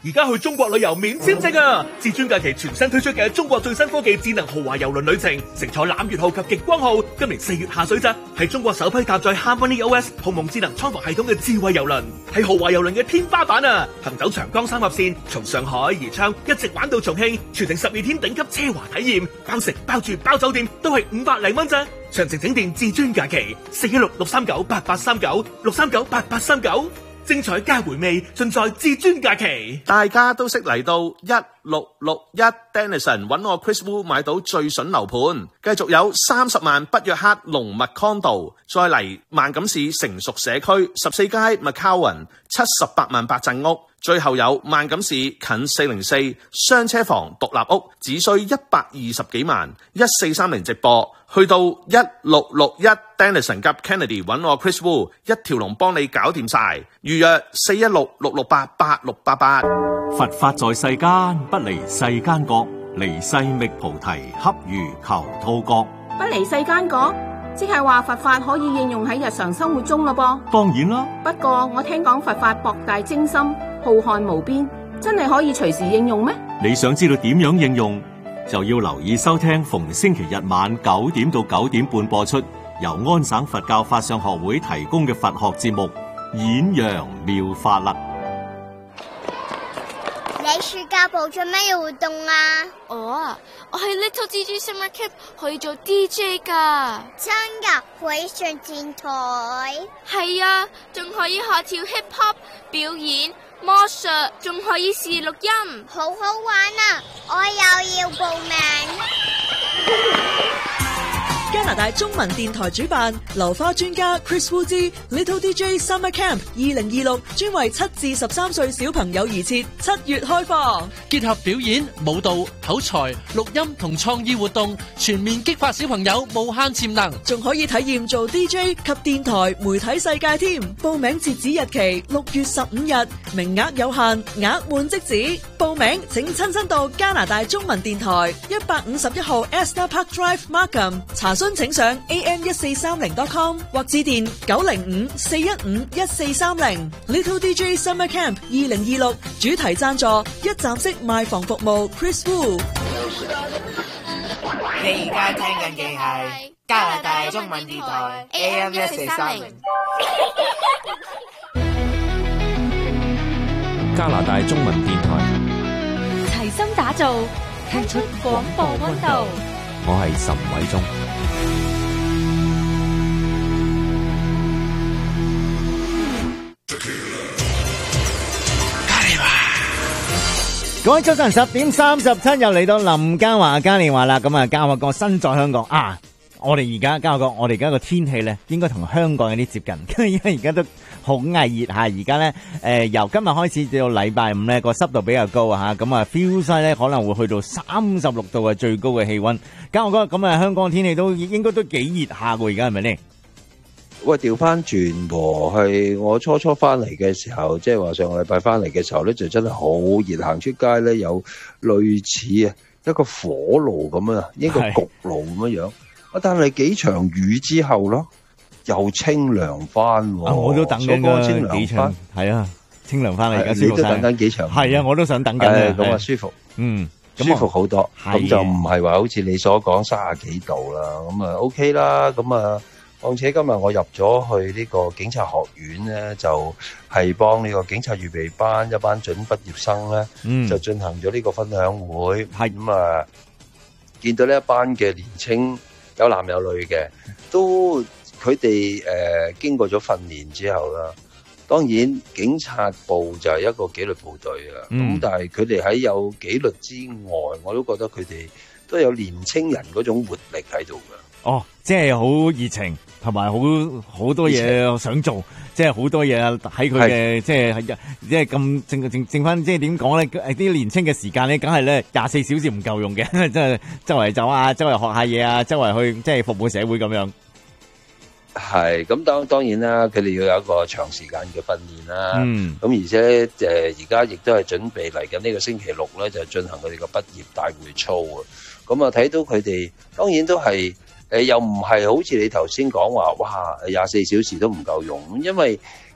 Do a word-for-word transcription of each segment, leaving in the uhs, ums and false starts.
而家去中國旅遊免簽證啊！至尊假期全新推出嘅中國最新科技智能豪華郵輪旅程，乘坐攬月號及極光號，今年四月下水咋，係中國首批搭載 HarmonyOS 鴻蒙智能艙房系統嘅智慧郵輪，係豪華郵輪嘅天花板啊！行走長江三峽線，從上海宜昌一直玩到重慶，全程十二天頂級奢華體驗，包食包住包酒店，都係五百零蚊咋。詳情請電至尊假期四一六六三九八八三九六三九八八三九。精彩加回味，盡在至尊假期。 大家都識嚟到一六六一 Denison 揾我 Chris Wu 買到最筍樓盤，繼續有三十萬北約克龍脈 condo， 再嚟萬錦市成熟社區十四街 McCowan 七十八萬八陣屋，最後有萬錦市近四零四雙車房獨立屋，只需一百二十幾萬，一四三零直播。去到一六六一 Denison 及 Kennedy 揾我 Chris Wu， 一條龍幫你搞掂晒。預約四一六六六八八六八八。 佛法在世間，不離世間覺，離世覓菩提，恰如求兔角。 不離世間覺，即係話佛法可以應用喺日常生活中咯噃。 當然啦， 不過我聽講佛法博大精深，浩瀚無邊，真係可以隨時應用咩？ 你想知道點樣應用，就要留意收聽逢星期日晚九點到九點半播出，由安省佛教法相學會提供嘅佛學節目《演揚妙法》啦。 你暑假部做咩活動啊？ 哦，我喺 Little D J Summer Camp 可以做 D J 噶。 真噶？可以上電台？ 係啊，仲可以學跳 hip hop 表演、魔術，仲可以試錄音， 好好玩啊！我又要報名。 加拿大中文電台主辦流花專家 Chris Wu 之 Little D J Summer Camp 二零二六，專為七至十三歲小朋友而設，七月開放， 結合表演、舞蹈、口才、錄音同創意活動，全面激發小朋友無限潛能， 仲可以體驗做 D J 及電台媒體世界添。報名截止日期六月十五日，名額有限，額滿即止。報名請親身到加拿大中文電台一百五十一號 Esther Park Drive Markham 查詢。請上 a m 一四三零 dot com 或致電九零五四一五一四三零。Little D J Summer Camp 二零二六主題贊助一站式賣房服務 Chris Wu。 你而家聽緊嘅係加拿大中文電台 A M 一四三零。 加拿大中文電台齊心打造，踢出廣播溫度。 我係岑偉忠。 各位早晨，十點三十七又嚟到林嘉華嘉年華啦。咁啊，嘉華哥身在香港啊，我哋而家嘉華哥，我哋而家個天氣咧，應該同香港有啲接近，因為而家都好翳熱吓。而家咧，誒、呃，由今日開始至到禮拜五咧，個濕度比較高啊吓，咁啊 feel 晒咧可能會去到三十六度嘅最高嘅氣溫。嘉華哥，咁啊，香港天氣都應該都幾熱下噶，而家係咪咧？ 喂，調翻轉喎，係我初初翻嚟嘅時候，即係話上個禮拜翻嚟嘅時候咧，就真係好熱，行出街咧有類似啊一個火爐咁啊，一個焗爐咁樣樣。啊，但係幾場雨之後咯，又清涼翻。啊， 我都等緊㗎，幾場係啊，清涼翻嚟，而家舒服晒。你都等緊幾場？ 係啊，我都想等緊啊。 咁啊，舒服。 嗯。 舒服好多。咁就唔係話好似你所講三十幾度啦。咁啊 OK 啦。咁啊。況且今日我入咗去呢個警察學院咧，就係幫呢個警察預備班一班準畢業生咧，嗯、就進行咗呢個分享會。係咁啊，見到呢一班嘅年青有男有女嘅，都佢哋誒經過咗訓練之後啦。當然警察部就係一個紀律部隊啊。咁、嗯、但係佢哋喺有紀律之外，我都覺得佢哋都有年青人嗰種活力喺度噶。 哦，即係好熱情，同埋好好多嘢想做，即係好多嘢喺佢嘅，即係即係咁正正正翻，即係點講咧？啲年青嘅時間咧，梗係咧廿四小時唔夠用嘅，即係周圍走啊，周圍學下嘢啊，周圍去即係服務社會咁樣。 係咁，當當然啦，佢哋要有一個長時間嘅訓練啦。嗯，咁而且誒而家亦都係準備嚟緊呢個星期六咧，就進行佢哋嘅畢業大會操啊。咁啊，睇到佢哋當然都係。誒、呃，又唔係好似你頭先講話，哇，廿四小時都唔夠用，因為誒、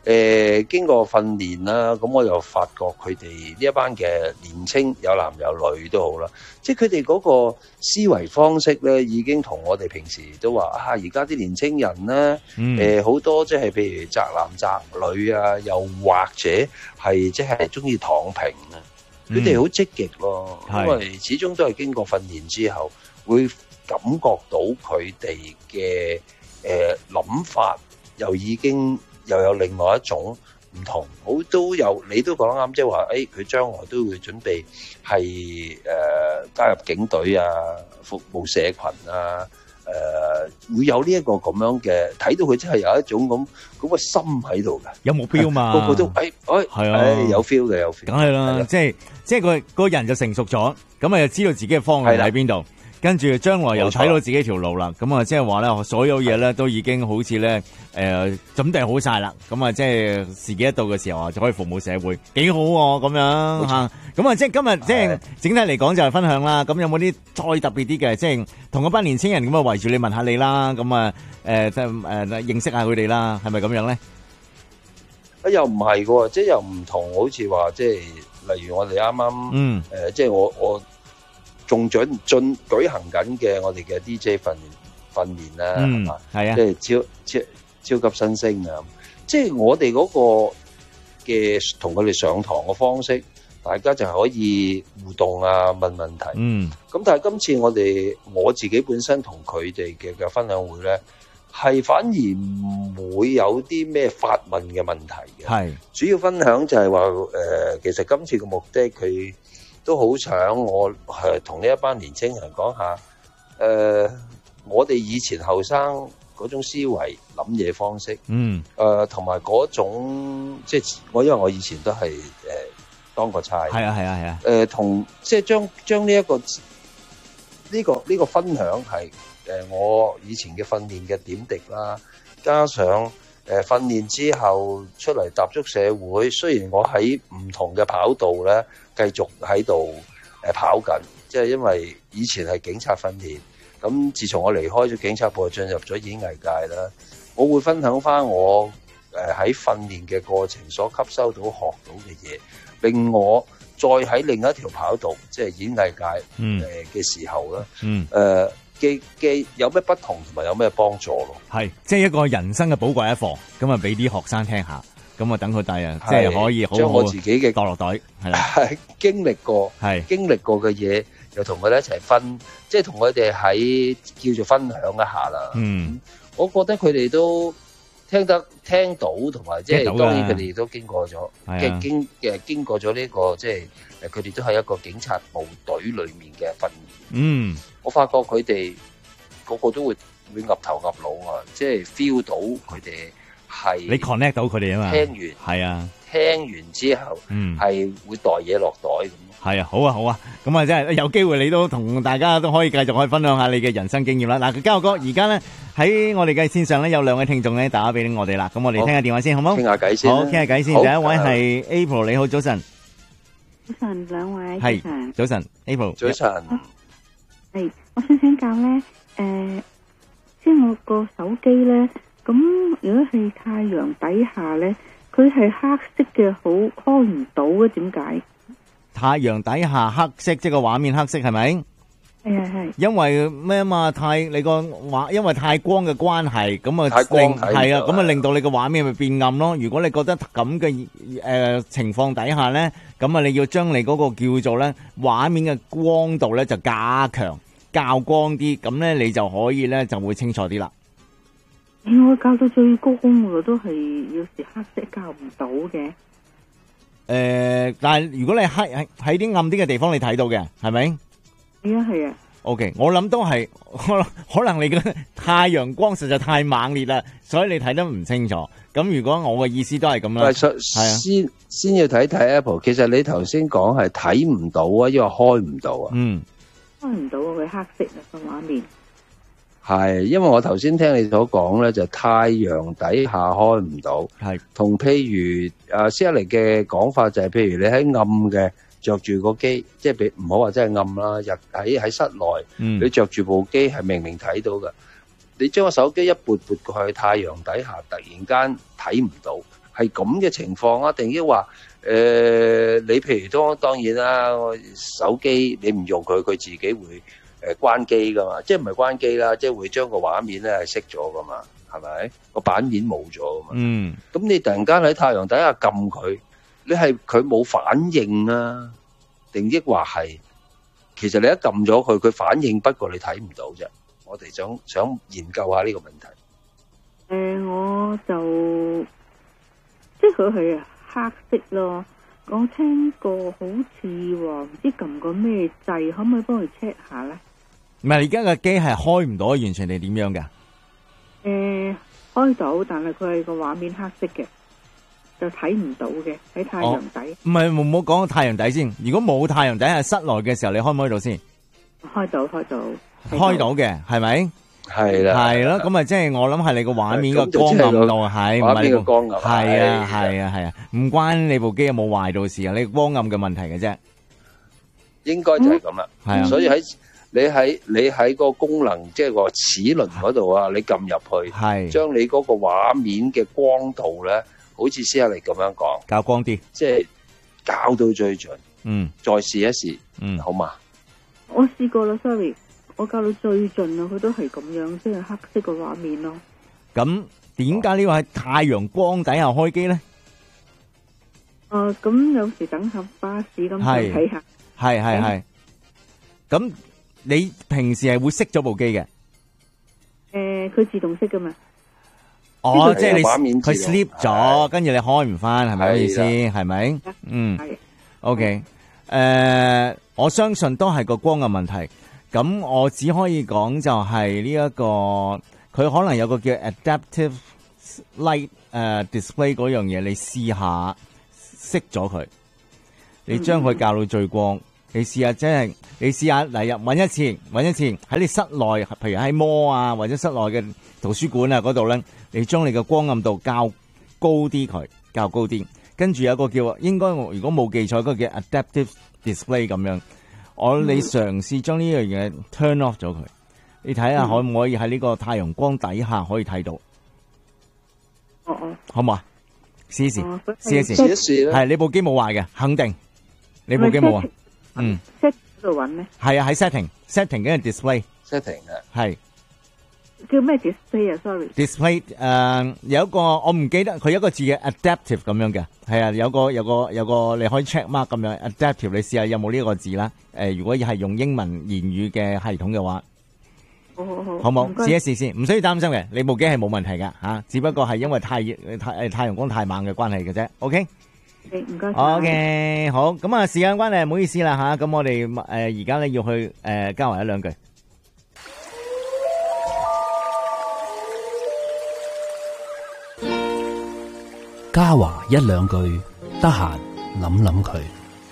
誒經過訓練啦，咁我又發覺佢哋呢一班嘅年青有男有女都好啦，即係佢哋嗰個思維方式咧，已經同我哋平時都話啊，而家啲年青人咧，誒好多即係譬如宅男宅女啊，又或者係即係中意躺平啊，佢哋好積極咯，因為始終都係經過訓練之後，會感覺到佢哋嘅誒諗法又已經。又有另外一種唔同，好都有你都講得啱，即係話誒，佢將來都會準備係誒、呃、加入警隊啊，服務社群啊，誒、呃、會有呢一個咁樣嘅，睇到佢真係有一種咁咁嘅心喺度嘅， 有目標嘛， 個個都誒誒係啊，有 feel 嘅有 feel， 梗係啦，即係即係個個人就成熟咗，咁啊就知道自己嘅方向喺邊度。跟住將來又睇到自己條路啦，咁啊即係話咧，所有嘢咧都已經好似咧誒準備好晒啦，咁啊即係時機一到嘅時候啊，就可以服務社會，幾好喎咁樣嚇。咁啊即係今日即係整體嚟講就係分享啦。咁有冇啲再特別啲嘅，即係同嗰班年青人咁啊圍住你問下你啦，咁啊誒即係誒認識下佢哋啦，係咪咁樣咧？ 啊又唔係喎，即係又唔同，好似話即係例如我哋啱啱嗯誒，即係我我。仲準進舉行緊嘅我哋嘅 D J 訓練訓練啦，係嘛？係啊，即係超超超級新星啊！即係我哋嗰個嘅同佢哋上堂嘅方式，大家就可以互動啊，問問題。嗯。咁但係今次我哋我自己本身同佢哋嘅嘅分享會咧，係反而唔會有啲咩發問嘅問題嘅。係。主要分享就係話誒，其實今次嘅目的佢。都好想我係同呢一班年青人講下，誒、呃，我哋以前後生嗰種思維諗嘢方式，嗯，誒，同埋嗰種即係我因為我以前都係誒、呃、當過差，係啊係啊係啊，誒、呃，同即係將將呢一個呢、這個呢、這個分享係誒、呃、我以前嘅訓練嘅點滴啦，加上。誒訓練之後出嚟踏足社會，雖然我喺唔同嘅跑道咧，繼續喺度誒跑緊，即係因為以前係警察訓練，咁自從我離開咗警察部，進入咗演藝界啦，我會分享翻我誒喺訓練嘅過程所吸收到、學到嘅嘢，令我再喺另一條跑道，即係演藝界誒嘅時候咧，嗯，誒、呃。嘅嘅有咩不同同埋有咩幫助咯？係即係一個人生嘅寶貴一課，咁啊俾啲學生聽下，咁啊等佢哋啊，即係可以好好將我自己嘅袋落袋係啦，係經歷過係經歷過嘅嘢，又同佢哋一齊分，即係同佢哋喺叫做分享一下啦。嗯，我覺得佢哋都聽得聽到，同埋即係當然佢哋都經過咗嘅經嘅經過咗呢個即係誒，佢哋都係一個警察部隊裡面嘅訓練。嗯。我發覺佢哋個個都會會岌頭岌腦啊，即係 feel 到佢哋係你 connect 到佢哋啊嘛，聽完係啊，聽完之後嗯係會袋嘢落袋咁。係啊，好啊好啊，咁啊真係有機會你都同大家都可以繼續可以分享下你嘅人生經驗啦。嗱，嘉樂哥而家咧喺我哋嘅線上咧有兩位聽眾咧打俾我哋啦，咁我哋聽下電話先好唔好？傾下偈先，好傾下偈先。第一位係 April， 你好，早晨。 早晨，兩位係早晨 ，April 早晨。 係，我想請教咧，誒、呃，即係我個手機咧，咁如果係太陽底下咧，佢係黑色嘅，好開唔到嘅，點解？ 太陽底下黑色，即係個畫面黑色，係咪？ 係係係。因為咩嘛？太你個畫，因為太光嘅關係，咁啊令係啊，咁啊令到你個畫面咪變暗咯。如果你覺得咁嘅誒情況底下咧，咁啊你要將你嗰個叫做咧畫面嘅光度咧就加強較光啲，咁咧你就可以咧就會清楚啲啦。 我校到最高嘅都係有時黑色校唔到嘅。誒、 呃，但係如果你黑喺喺啲暗啲嘅地方，你睇到嘅係咪？ 係啊係啊。 O K， 我諗都係可可能你嘅太陽光實在太猛烈啦，所以你睇得唔清楚。咁如果我嘅意思都係咁啦，係啊， 先先要睇睇 Apple。其實你頭先講係睇唔到啊，因為開唔到啊。嗯， 開唔到啊，佢黑色啊個畫面。 係，因為我頭先聽你所講咧，就太陽底下開唔到。係，同譬如誒施一尼嘅講法就係，譬如你喺暗嘅。着住個機，即係俾唔好話真係暗啦。日喺喺室內，嗯、你着住部機係明明睇到嘅。你將個手機一撥撥過去太陽底下，突然間睇唔到， 係咁嘅情況啊？定抑話誒你譬如當當然啦，手機你唔用佢，佢自己會誒關機噶嘛？即係唔係關機啦？即係會將個畫面咧係熄咗噶嘛？係咪個版面冇咗噶嘛？嗯，咁你突然間喺太陽底下撳佢，你係佢冇反應啊？定抑話係其實你一撳咗佢，佢反應，不過你睇唔到啫。我哋想想研究下呢個問題。 誒、呃，我就即係佢係黑色咯。我聽過好似話唔知撳個咩掣，可唔可以幫佢 check 下咧？ 唔係，而家個機係開唔到，完全係點樣噶？誒、 呃，開到，但係佢係個畫面黑色嘅，就睇唔到嘅喺太陽底。唔係，唔好講太陽底先。如果冇太陽底喺室內嘅時候，你開唔開到先？開到，開到，開到嘅係咪？係啦，係咯。咁啊，即係我諗係你個畫面個光暗度係，畫面個光暗係啊，係啊，係啊，唔關你部機有冇壞到事啊，你光暗嘅問題嘅啫。應該就係咁啦。係啊，所以喺你喺你喺個功能即係個齒輪嗰度啊，你撳入去，係將你嗰個畫面嘅光度咧，好似施亞力咁樣講，較光啲，即係較到最盡。嗯，再試一試。嗯，好嘛。我試過啦 ，sorry， 我較到最盡啊，佢都係咁樣，即係黑色個畫面咯。咁點解呢個喺太陽光底下開機咧？誒，咁有時等下巴士咁睇下。係係係。咁你平時係會熄咗部機嘅？誒，佢自動熄噶嘛？哦，即係你佢 sleep 咗，跟住你開唔翻，係咪咁意思？係咪？嗯。係。OK。誒，我相信都係個光嘅問題。咁我只可以講就係呢一個，佢可能有個叫 adaptive light 誒 display 嗰樣嘢，你試下熄咗佢，你將佢校到最光，你試下即係你試下嚟入揾一次，揾一次喺你室內，譬如喺摩啊或者室內嘅圖書館啊嗰度咧，你將你嘅光暗度較高啲佢，較高啲。跟住有個叫應該我如果冇記錯，嗰個叫 adaptive display 咁樣，我你嘗試將呢樣嘢 turn off 咗佢，你睇下可唔可以喺呢個太陽光底下可以睇到？哦哦，好唔好啊？試一試，試一試，試一試啦。係你部機冇壞嘅，肯定你部機冇啊。嗯 ，set 度揾咩？係啊，喺 setting，setting 跟住 display，setting 啊，係。叫咩 display 啊 ？Sorry，display 誒有一個我唔記得，佢有一個字嘅 adaptive 咁樣嘅，係啊，有個有個有個你可以 check mark 咁樣 adaptive，你試下有冇呢個字啦？誒，如果係用英文言語嘅系統嘅話，好好好，好冇試一試先，唔需要擔心嘅，你部機係冇問題㗎嚇，只不過係因為太熱太誒太陽光太猛嘅關係嘅啫。OK，唔該。OK，好，咁啊時間關係唔好意思啦嚇，咁我哋誒而家咧要去誒交流一兩句。 嘉華一兩句，得閒諗諗佢。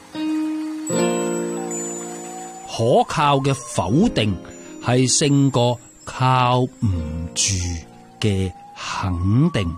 可靠嘅否定係勝過靠唔住嘅肯定。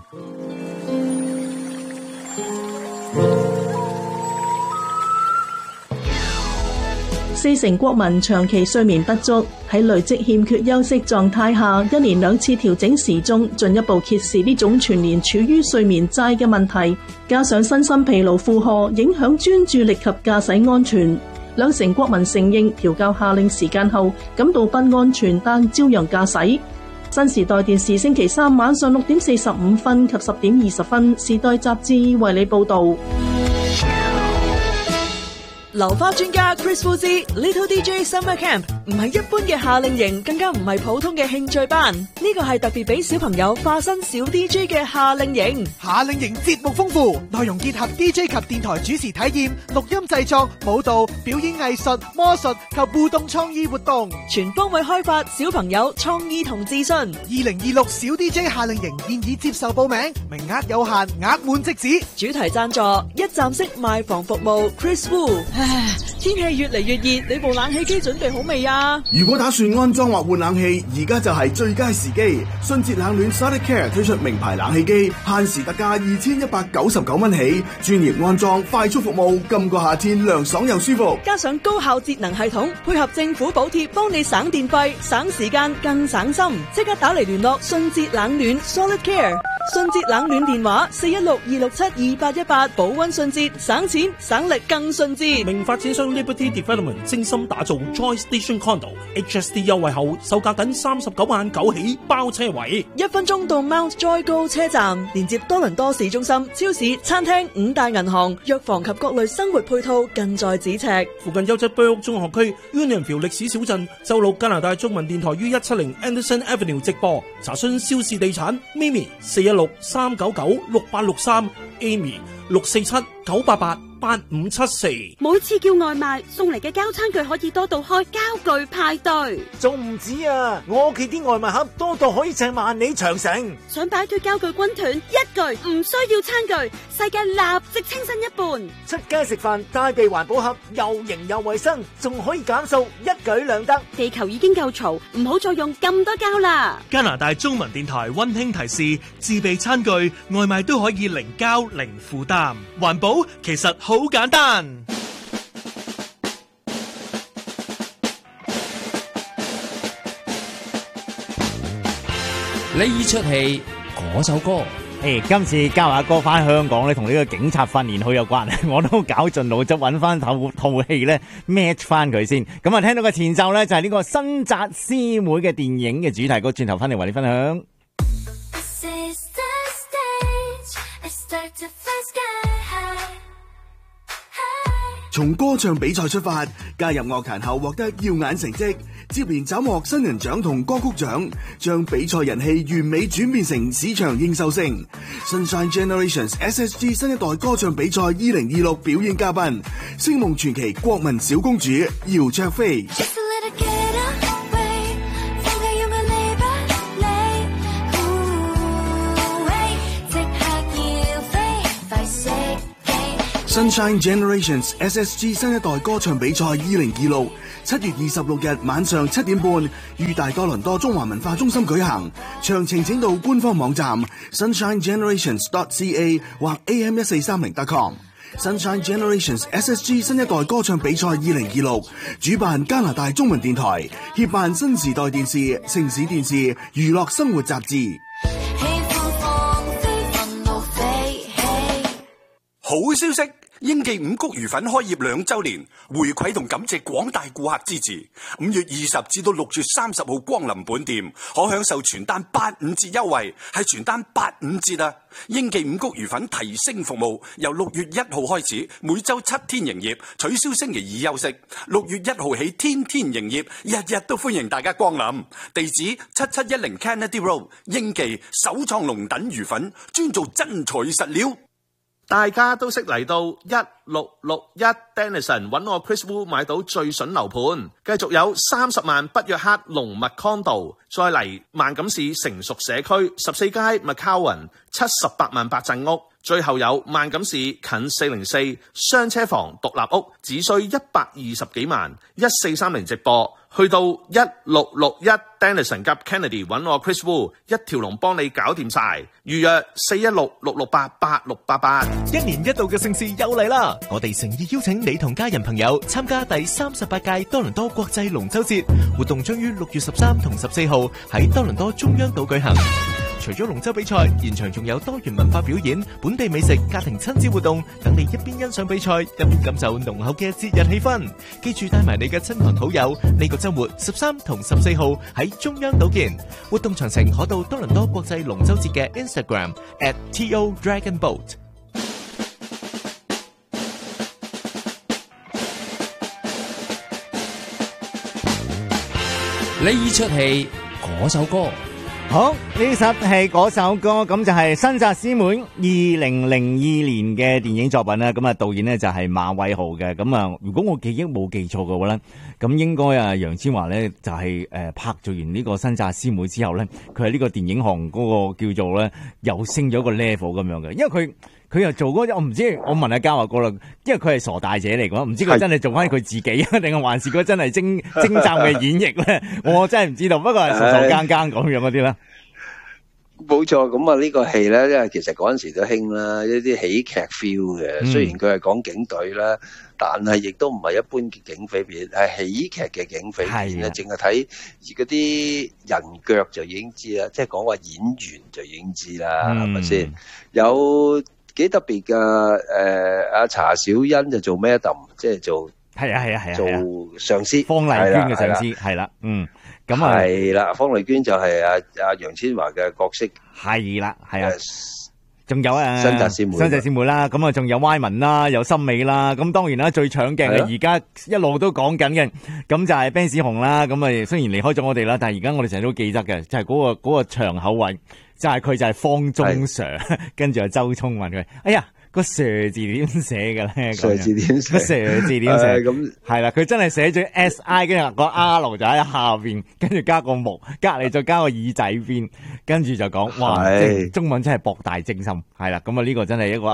四成國民長期睡眠不足，喺累積欠缺休息狀態下，一年兩次調整時鐘，進一步揭示呢種全年處於睡眠債嘅問題。加上身心疲勞負荷，影響專注力及駕駛安全。兩成國民承認調校夏令時間後感到不安全，但照樣駕駛。新時代電視星期三晚上六點四十五分及十點二十分，時代雜誌為你報道。 流花專家 Chris Fuzzy Little D J Summer Camp 唔係一般嘅夏令營，更加唔係普通嘅興趣班，呢個係特別俾小朋友化身小 D J 嘅夏令營。 夏令營節目豐富，內容結合 D J 及電台主持體驗、錄音製作、舞蹈、表演藝術、魔術及互動創意活動， 全方位開發小朋友創意同自信。二零二六小 D J 夏令營現已接受報名，名額有限，額滿即止。 主題贊助一站式賣房服務 Chris Wu。唉，天氣越嚟越熱，你部冷氣機準備好未啊？ 如果打算安裝或換冷氣，而家就係最佳時機。迅捷冷暖 Solid Care 推出名牌冷氣機，限時特價二千一百九十九蚊起，專業安裝，快速服務，今個夏天涼爽又舒服。 加上高效節能系統，配合政府補貼，幫你省電費、省時間、更省心。即刻打嚟聯絡迅捷冷暖 Solid Care。 迅捷冷暖電話四一六二六七二八一八，保溫迅捷，省錢省力更迅捷。 名發展商 Liberty Development 精心打造 Joy Station Condo H S D 優惠後，售價僅三十九萬九起包車位， 一分鐘到 Mount Joy 高車站，連接多倫多市中心、超市、餐廳、五大銀行、藥房及各類生活配套，近在咫尺。 附近優質居屋中學區 Unionville 歷史小鎮，周六加拿大中文電台於一七零 Anderson Avenue 直播。查詢肖氏地產 Mimi 四一六三九九六八六三 Amy 六四七九八八八五七四。 每次叫外賣送嚟嘅膠餐具可以多到開膠具派對， 仲唔止啊！我屋企啲外賣盒多到可以掟萬里長城。 想擺脫膠具軍團，一句唔需要餐具，世界立即清新一半。 出街食飯帶備環保盒，又型又衛生，仲可以減數，一舉兩得。 地球已經夠嘈，唔好再用咁多膠啦。 加拿大中文電台溫馨提示：自備餐具，外賣都可以零膠零負擔，環保其實好簡單。 呢出戲嗰首歌， 誒，今次嘉華哥翻香港咧，同呢個警察訓練好有關，我都搞盡腦汁揾翻套套戲咧 match 翻佢先。咁啊，聽到個前奏咧就係呢個新紮師妹嘅電影嘅主題曲，轉頭翻嚟為你分享。 從歌唱比賽出發，加入樂壇後獲得耀眼成績，接連斬獲新人獎同歌曲獎，將比賽人氣完美轉變成市場認受性。Sunshine Generations S S G 新一代歌唱比賽二零二六表演嘉賓，星夢傳奇國民小公主姚焯菲。Sunshine Generations S S G 新一代歌唱比賽二零二六，七月二十六日晚上七點半，於大多倫多中華文化中心舉行。詳情請到官方網站 sunshine generations dot c a 或 a m 一四三零 dot com。Sunshine Generations S S G 新一代歌唱比賽二零二六，主辦加拿大中文電台，協辦新時代電視、城市電視、娛樂生活雜誌。 好消息！英記五穀魚粉開業兩周年，回饋同感謝廣大顧客支持。五月二十至到六月三十號光臨本店，可享受全單八五折優惠，係全單八五折啊！英記五穀魚粉提升服務，由六月一號開始，每周七天營業，取消星期二休息。六月一號起，天天營業，日日都歡迎大家光臨。地址七七一零 Kennedy Road， 英記首創龍躉魚粉，專做真材實料。 大家都識嚟到一六六一 Denison 揾我 Chris Wu 買到最筍樓盤，繼續有三十萬不約克龍密 Condo， 再嚟萬錦市成熟社區十四街 McCowan 七十八萬八陣屋，最後有萬錦市近四零四雙車房獨立屋，只需一百二十幾萬，一四三零直播。去到一六六一 Denison 及 Kennedy 揾我 Chris Wu， 一條龍幫你搞掂晒。預約四一六六六八八六八八。 一年一度嘅盛事又嚟啦！我哋誠意邀請你同家人朋友參加第三十八屆多倫多國際龍舟節活動，將於六月十三同十四號喺多倫多中央島舉行。除咗龍舟比賽，現場仲有多元文化表演、本地美食、家庭親子活動，等你一邊欣賞比賽，一邊感受濃厚嘅節日氣氛。記住帶埋你嘅親朋好友，呢個周末十三同十四號喺中央島見。活動詳情可到多倫多國際龍舟節嘅 Instagram at T O Dragon Boat。 呢出戲嗰首歌。 好，呢首係嗰首歌，咁就係新紮師妹二零零二年嘅電影作品啦。咁啊，導演呢就係馬偉豪嘅。咁啊，如果我記憶冇記錯嘅話咧，咁應該啊楊千嬅咧就係誒拍做完呢個新紮師妹之後咧，佢係呢個電影行嗰個叫做咧又升咗個 level 咁樣嘅，因為佢。佢又做嗰，我唔知，我問下嘉華哥啦，因為佢係傻大姐嚟嘅，唔知佢真係做翻佢自己啊，定係還是佢真係精精湛嘅演繹咧？我真係唔知道，不過係傻傻更更咁樣嗰啲啦。 冇錯，咁啊呢個戲咧，因為其實嗰陣時都興啦，一啲喜劇 feel 嘅。 嗯雖然佢係講警隊啦，但係亦都唔係一般嘅警匪片，係喜劇嘅警匪片咧。淨係睇嗰啲人腳就已經知啦，即係講話演員就已經知啦，係咪先？有幾特別㗎？誒，阿查小欣就做 Madam，即係做係啊係啊係啊， 做上司， 方麗娟嘅上司係啦，嗯。咁啊， 係啦，方麗娟就係阿阿楊千嬅嘅角色， 係啦，係啊，仲有誒， 新紮師妹， 新紮師妹啦，咁啊，仲有歪文啦，有森美啦，咁當然啦，最搶鏡嘅而家一路都講緊嘅，咁就係 Ben 史雄啦，咁啊，雖然離開咗我哋啦，但係而家我哋成日都記得嘅，就係嗰個嗰個場口位，就係佢就係方中 Sir， 跟住阿周聰問佢，哎呀。個 Sir 字點寫嘅咧？ Sir 字點寫？ 個 Sir 字點寫？ 咁係啦，佢真係寫咗 S I， 跟住個 R 就喺下邊，跟住加個木，隔籬再加個耳仔邊，跟住就講哇，即係中文真係博大精深，係啦，咁啊呢個真係一個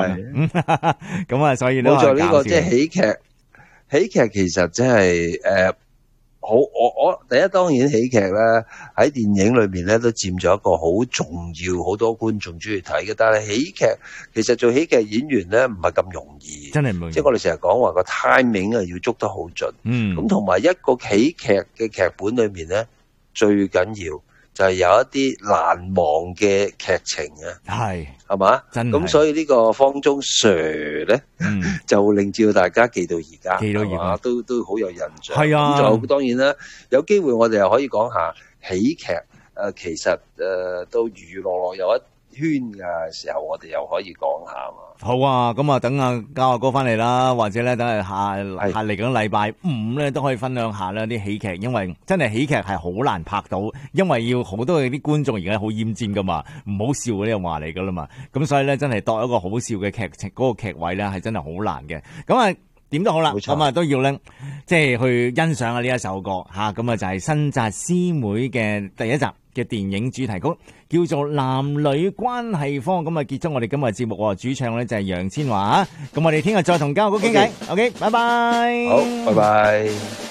icon，咁啊所以都冇錯，呢個即係喜劇，喜劇其實即係誒。好，我我第一當然喜劇咧喺電影裏面咧都佔咗一個好重要，好多觀眾中意睇嘅。但係喜劇其實做喜劇演員咧唔係咁容易， 真係唔容易。 即係我哋成日講話個 timing 啊要捉得好準。 嗯， 咁同埋一個喜劇嘅劇本裏面咧最緊要就係有一啲難忘嘅劇情啊， 係係嘛？ 真咁所以呢個方中 Sir 咧， 嗯、 就令到大家記到而家， 記到而家都都好有印象。 係啊， 咁就當然啦，有機會我哋又可以講下喜劇。誒、呃，其實誒、呃、到娛娛樂樂有一圈嘅時候，我哋又可以講下嘛。 好啊，咁啊，等阿嘉華哥翻嚟啦，或者咧等係下下嚟緊禮拜五咧都可以分享下啦啲喜劇，因為真係喜劇係好難拍到，因為要好多嘅啲觀眾而家好厭尖噶嘛，唔好笑嗰啲話嚟噶啦嘛，咁所以咧真係度一個好笑嘅劇情嗰、嗰個劇位咧係真係好難嘅，咁啊點都好啦，咁啊都要咧即係去欣賞下呢一首歌吓，咁啊就係新紮師妹嘅第一集嘅電影主題曲，叫做男女關係科，咁啊結束我哋今日節目，主唱咧就係楊千嬅，咁我哋聽日再同嘉華哥傾偈 ，OK， 拜拜， 好，拜拜。